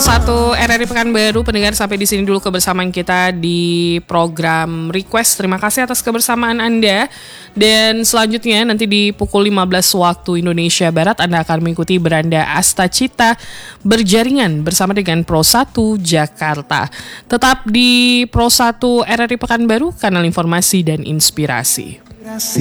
1 RRI Pekanbaru, pendengar, sampai di sini dulu kebersamaan kita di program Request. Terima kasih atas kebersamaan Anda. Dan selanjutnya nanti di pukul 15 waktu Indonesia Barat Anda akan mengikuti Beranda Astacita berjaringan bersama dengan Pro 1 Jakarta. Tetap di Pro 1 RRI Pekanbaru, kanal informasi dan inspirasi.